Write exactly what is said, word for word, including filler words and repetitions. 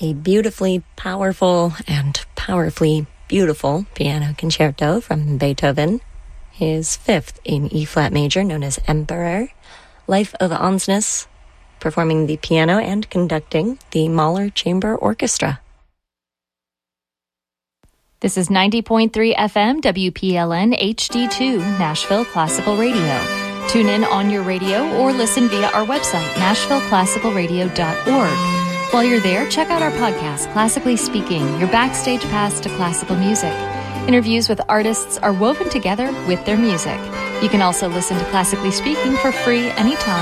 a beautifully powerful and powerfully beautiful piano concerto from Beethoven, his fifth in E-flat major, known as Emperor, Life of Ansnes, performing the piano and conducting the Mahler Chamber Orchestra. This is ninety point three F M W P L N H D two, Nashville Classical Radio. Tune in on your radio or listen via our website, nashville classical radio dot org. While you're there, check out our podcast, Classically Speaking, your backstage pass to classical music. Interviews with artists are woven together with their music. You can also listen to Classically Speaking for free anytime